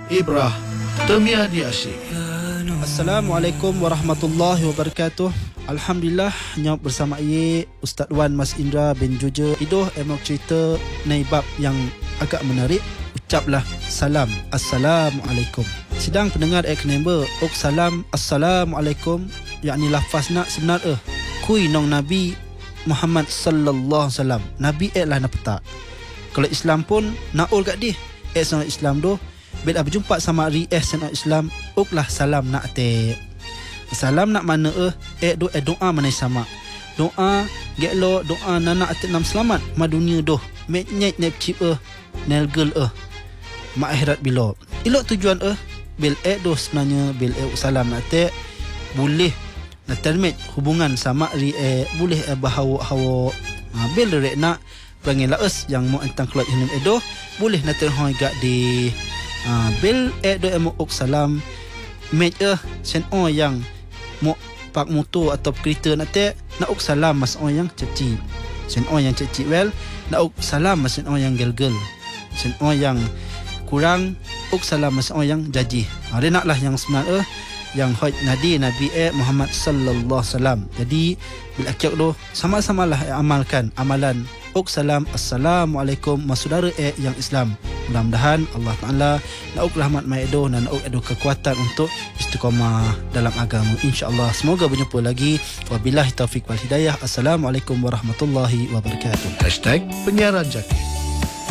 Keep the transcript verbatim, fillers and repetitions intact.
Ibrah Temia di Asyik. Assalamualaikum warahmatullahi wabarakatuh. Alhamdulillah, nyok bersama Ye Ustaz Wan Mas Indra bin Juja. Idoh emok cerita naibab yang agak menarik. Ucaplah salam Assalamualaikum. Sedang pendengar ek nember ok salam Assalamualaikum, yakni lafaz nak sebenar eh kui nong Nabi Muhammad sallallahu alaihi wasallam. Nabi ek lah nak petak. Kalau Islam pun naul kat dia. Ek sama Islam doh. Bila berjumpa sama ri eh sana Islam, oklah salam nak te. Salam nak mana eh eh do eh doa mana sama. Doa gelo doa nana atik nam selamat ma dunia doh. Mek nyet nep chip eh nelgel eh ma akhirat bilo. Ilok tujuan eh bil eh doh sebenarnya bil eh salam nak te boleh nak termet hubungan sama ri eh boleh eh bahawa-hawa. Ha, bil rek nak panggil laes yang mau entang keluar hinim edo boleh nak terhoi gak di ha, bil edo emo ok salam met eh sen o yang mau pak motor atau kereta nak te nak ok salam mas o yang ceci sen o yang ceci well nak ok salam mas sen o yang gel-gel sen o yang kurang ok salam mas o yang jaji. Ha, dia naklah yang sebenar eh yang hoj nadi Nabi eh Muhammad sallallahu alaihi wasallam. Jadi bila akak doh sama-samalah eh, amalkan amalan ok salam Assalamualaikum masudara eh yang Islam. Mudah-mudahan Allah Ta'ala nauk rahmat mai edo dan nauk edo kekuatan untuk istiqamah dalam agama, insya-Allah. Semoga berjumpa lagi. Wabillahi taufik wal hidayah. Assalamualaikum warahmatullahi wabarakatuh. Hashtag Penyiaran Jaki.